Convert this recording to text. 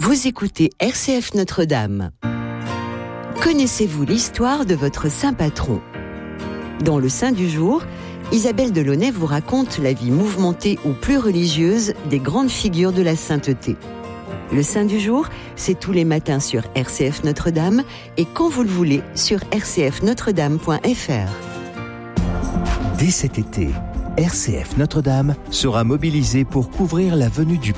Vous écoutez RCF Notre-Dame. Connaissez-vous l'histoire de votre saint patron ? Dans le Saint du jour, Isabelle Delaunay vous raconte la vie mouvementée ou plus religieuse des grandes figures de la sainteté. Le Saint du jour, c'est tous les matins sur RCF Notre-Dame et quand vous le voulez sur rcfnotredame.fr. Dès cet été, RCF Notre-Dame sera mobilisée pour couvrir la venue du